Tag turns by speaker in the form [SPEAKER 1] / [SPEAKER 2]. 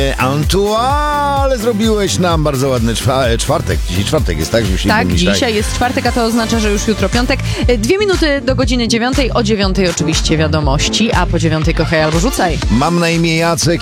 [SPEAKER 1] Antua, ale zrobiłeś nam bardzo ładny czwartek. Dzisiaj czwartek jest, tak?
[SPEAKER 2] Tak, dzisiaj jest czwartek, a to oznacza, że już jutro piątek. 2 minuty do godziny 9, o 9 oczywiście wiadomości, a po 9 kochaj albo rzucaj.
[SPEAKER 1] Mam na imię Jacek